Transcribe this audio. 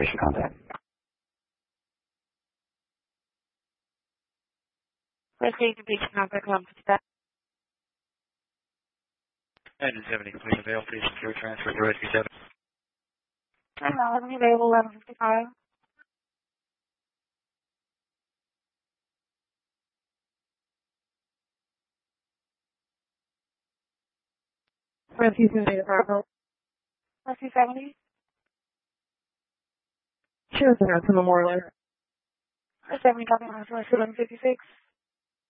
Patient contact. Let's say the patient contact comes to that. Engine 70, please avail, please secure transfer to Rescue 7. Let me available 1155. Rescue 70. Rescue 70. Sure, that's a Memorial. 70 talking on 1156.